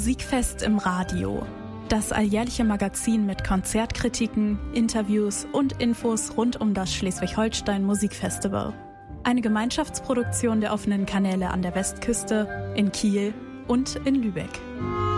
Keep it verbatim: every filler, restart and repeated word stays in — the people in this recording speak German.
Musikfest im Radio. Das alljährliche Magazin mit Konzertkritiken, Interviews und Infos rund um das Schleswig-Holstein Musikfestival. Eine Gemeinschaftsproduktion der offenen Kanäle an der Westküste, in Kiel und in Lübeck.